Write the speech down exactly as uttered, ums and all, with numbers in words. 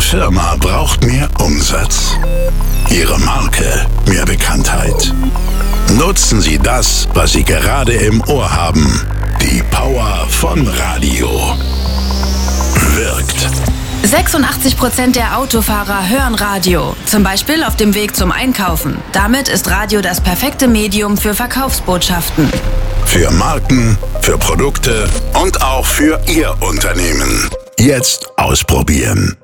Firma braucht mehr Umsatz? Ihre Marke mehr Bekanntheit? Nutzen Sie das, was Sie gerade im Ohr haben. Die Power von Radio. Wirkt. sechsundachtzig Prozent der Autofahrer hören Radio, zum Beispiel auf dem Weg zum Einkaufen. Damit ist Radio das perfekte Medium für Verkaufsbotschaften. Für Marken, für Produkte und auch für Ihr Unternehmen. Jetzt ausprobieren.